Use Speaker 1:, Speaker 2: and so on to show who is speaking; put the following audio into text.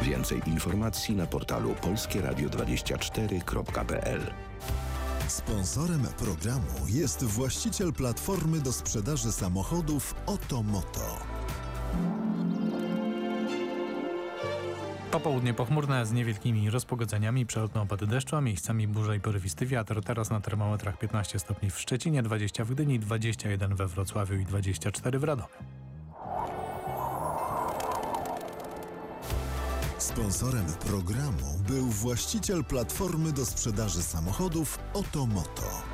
Speaker 1: Więcej informacji na portalu polskieradio24.pl.
Speaker 2: Sponsorem programu jest właściciel platformy do sprzedaży samochodów Otomoto.
Speaker 3: Popołudnie pochmurne z niewielkimi rozpogodzeniami, przelotne opady deszczu, a miejscami burze i porywisty wiatr. Teraz na termometrach 15 stopni w Szczecinie, 20 w Gdyni, 21 we Wrocławiu i 24 w Radomiu.
Speaker 2: Sponsorem programu był właściciel platformy do sprzedaży samochodów Otomoto.